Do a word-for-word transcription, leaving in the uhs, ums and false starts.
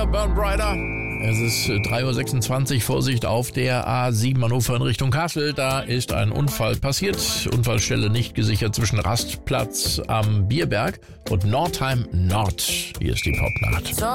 Fire, Burn Brighter. Es ist drei Uhr sechsundzwanzig, Vorsicht auf der A sieben Hannover in Richtung Kassel. Da ist ein Unfall passiert. Unfallstelle nicht gesichert zwischen Rastplatz am Bierberg und Nordheim Nord. Hier ist die Popnacht.